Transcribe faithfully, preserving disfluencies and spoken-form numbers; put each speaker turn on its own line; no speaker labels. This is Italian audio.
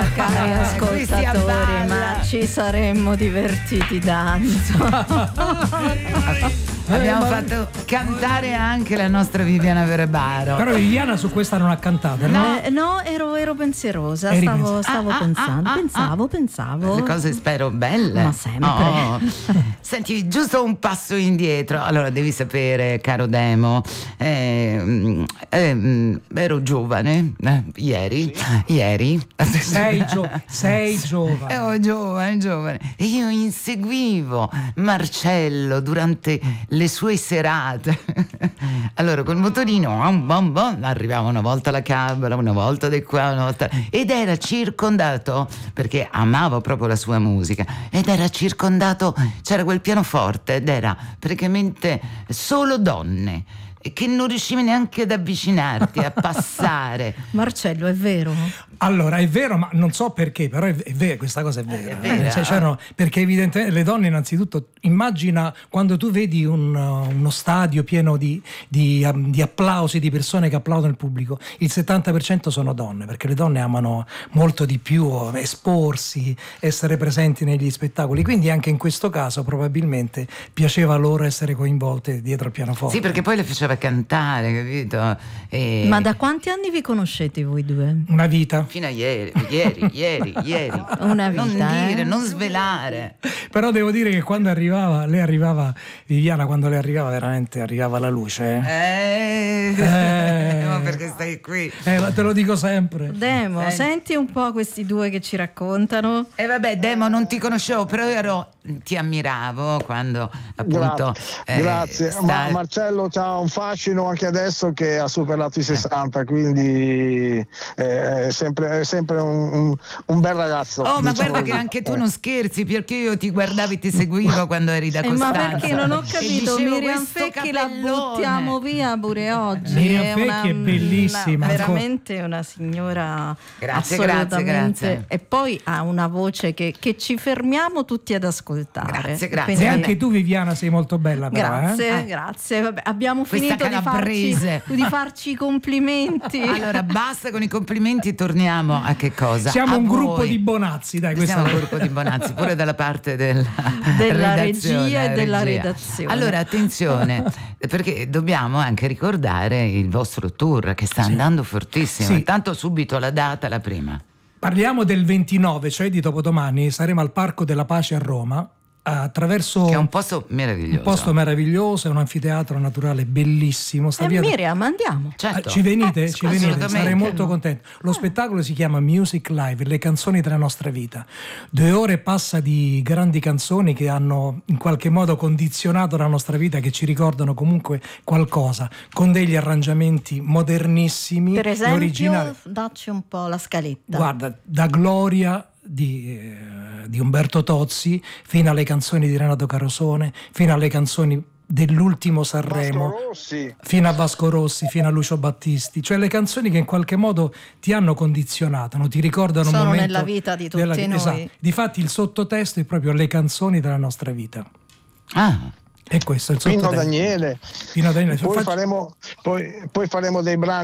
cari ascoltatori, ma ci saremmo divertiti tanto.
Abbiamo fatto cantare anche la nostra Viviana Verebaro.
Però Viviana su questa non ha cantato, no?
Eh, no, ero, ero pensierosa,
Eri
stavo,
pens-
stavo
Ah, ah,
pensando,
ah, ah,
pensavo, pensavo.
Le cose spero belle.
Ma sempre.
Oh. Senti, giusto un passo indietro. Allora, devi sapere, caro Demo, eh, eh, ero giovane, eh, ieri, sì. ieri.
Sei, gio- sei giovane.
Ero giovane, giovane. E io inseguivo Marcello durante le sue serate. Allora, col motorino bom, bom, bom, arrivava una volta la cabra, una volta di qua, una volta, ed era circondato, perché amavo proprio la sua musica, ed era circondato, c'era quel pianoforte ed era praticamente solo donne che non riuscivi neanche ad avvicinarti, a passare.
Marcello, è vero?
Allora, è vero, ma non so perché, però è, è vero, questa cosa è vera.
È vera.
Eh, cioè, c'erano, perché evidentemente le donne, innanzitutto, immagina quando tu vedi un, uno stadio pieno di, di, um, di applausi, di persone che applaudono il pubblico, il settanta per cento sono donne, perché le donne amano molto di più esporsi, essere presenti negli spettacoli, quindi anche in questo caso probabilmente piaceva loro essere coinvolte dietro al pianoforte.
Sì, perché poi le faceva cantare, capito? E...
Ma da quanti anni vi conoscete voi due?
Una vita.
Fino a ieri, ieri, ieri, ieri.
Una vita,
non dire,
eh?
non svelare.
Però devo dire che quando arrivava, lei arrivava, Viviana, quando lei arrivava veramente arrivava la luce.
Eh,
Eh.
ma perché stai qui?
Eh, ma te lo dico sempre.
Demo,
Senti.
senti un po' questi due che ci raccontano.
E eh vabbè, Demo, non ti conoscevo, però ero, ti ammiravo quando appunto.
Grazie,
eh,
grazie.
sta-
Ma Marcello c'ha un fascino anche adesso che ha superato i sessanta, quindi eh, è sempre, è sempre un, un, un bel ragazzo.
Oh, ma
diciamo
guarda
così.
che anche tu
Eh.
non scherzi, perché io ti guardavo e ti seguivo quando eri da
Eh, ma
Costanza.
perché non ho
E
capito,
dicevo,
Miriam
questo
Fecchi la
capellone.
buttiamo via pure oggi.
Miriam
È
Fecchi
una-
è bellissima,
una-
ancora.
veramente una signora
Grazie,
assolutamente.
grazie, grazie.
E poi ha una voce che, che ci fermiamo tutti ad ascoltare.
Grazie, grazie.
E
Quindi-
anche tu, Viviana, sei molto bella, però.
Grazie,
Eh?
grazie. Vabbè, abbiamo
Questa
finito di farci,
calabrese.
di farci i complimenti.
Allora basta con i complimenti, torniamo a che cosa?
Siamo
A
un
voi.
gruppo di Bonazzi, dai. Questa
Siamo un
è-
gruppo di Bonazzi, pure dalla parte della,
Della
redazione,
regia e
la
della
regia.
redazione.
Allora attenzione, perché dobbiamo anche ricordare il vostro tour che sta andando fortissimo.
Sì.
Intanto subito la data, la prima.
Parliamo del ventinove, cioè di dopodomani. Saremo al Parco della Pace a Roma, attraverso
Che è un posto meraviglioso.
un posto meraviglioso, è un anfiteatro naturale bellissimo. Sta
E
via-
Miriam, andiamo.
Certo.
Ah, ci venite?
Eh,
ci venite?
assolutamente.
Sarei molto contento. Lo spettacolo si chiama Music Live, le canzoni della nostra vita. Due ore passa di grandi canzoni che hanno in qualche modo condizionato la nostra vita, che ci ricordano comunque qualcosa, con degli arrangiamenti modernissimi
Per
e
esempio,
originali.
dacci un po' la scaletta.
Guarda, da Gloria di, eh, di Umberto Tozzi fino alle canzoni di Renato Carosone, fino alle canzoni dell'ultimo Sanremo,
Vasco Rossi.
fino a Vasco Rossi, fino a Lucio Battisti, cioè le canzoni che in qualche modo ti hanno condizionato, no? Ti ricordano un
Sono
momento
nella vita di tutti
della-
noi.
Esatto. Difatti il sottotesto è proprio le canzoni della nostra vita.
Ah,
E questo è il
Pino
sottotesto.
Daniele.
Pino Daniele.
Poi
Faccio-
faremo, poi, poi faremo dei brani